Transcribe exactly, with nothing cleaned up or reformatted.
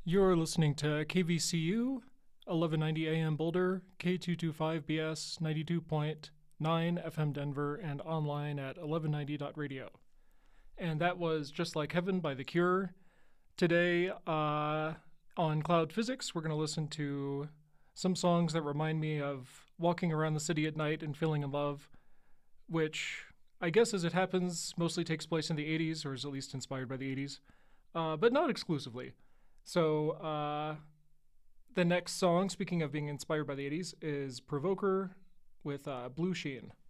You're listening to K V C U, eleven ninety A M Boulder, K two twenty-five B S ninety-two point nine F M Denver, and online at eleven ninety dot radio. And that was Just Like Heaven by The Cure. Today, uh, on Cloud Physics, we're going to listen to some songs that remind me of walking around the city at night and feeling in love, which I guess as it happens mostly takes place in the eighties, or is at least inspired by the eighties, uh, but not exclusively. So, uh, the next song, speaking of being inspired by the eighties, is Provoker with uh, Blue Sheen.